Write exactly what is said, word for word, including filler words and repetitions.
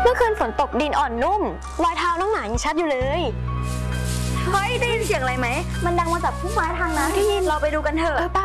มื่อคืนฝนตกดินอ่อนนุ่มรอยเท้าน้องหมายังชัดอยู่เลยเฮ้ยได้ยินเสียงอะไรไหมมันดังมาจากพุ่มไม้ทางนั้นที่เราไปดูกันเถอะเออป้า